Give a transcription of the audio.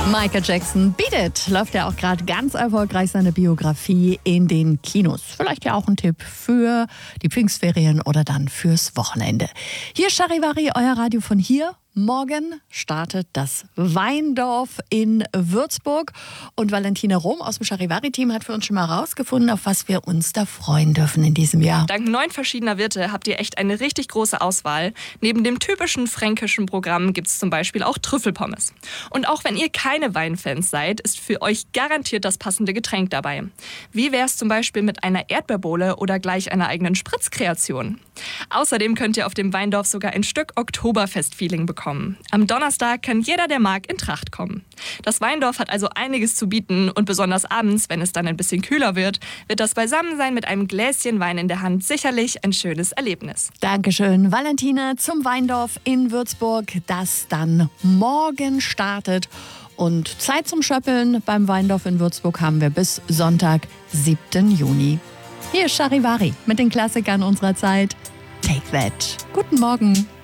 Michael Jackson, Beat It, läuft ja auch gerade ganz erfolgreich seine Biografie in den Kinos. Vielleicht ja auch ein Tipp für die Pfingstferien oder dann fürs Wochenende. Hier Charivari, euer Radio von hier. Morgen startet das Weindorf in Würzburg und Valentina Rohm aus dem Charivari-Team hat für uns schon mal rausgefunden, auf was wir uns da freuen dürfen in diesem Jahr. Dank 9 verschiedener Wirte habt ihr echt eine richtig große Auswahl. Neben dem typischen fränkischen Programm gibt es zum Beispiel auch Trüffelpommes. Und auch wenn ihr keine Weinfans seid, ist für euch garantiert das passende Getränk dabei. Wie wär's zum Beispiel mit einer Erdbeerbowle oder gleich einer eigenen Spritzkreation? Außerdem könnt ihr auf dem Weindorf sogar ein Stück Oktoberfest-Feeling bekommen. Am Donnerstag kann jeder, der mag, in Tracht kommen. Das Weindorf hat also einiges zu bieten und besonders abends, wenn es dann ein bisschen kühler wird das Beisammensein mit einem Gläschen Wein in der Hand sicherlich ein schönes Erlebnis. Dankeschön, Valentina, zum Weindorf in Würzburg, das dann morgen startet. Und Zeit zum Schöppeln beim Weindorf in Würzburg haben wir bis Sonntag, 7. Juni. Hier ist Charivari mit den Klassikern unserer Zeit. Take that. Guten Morgen.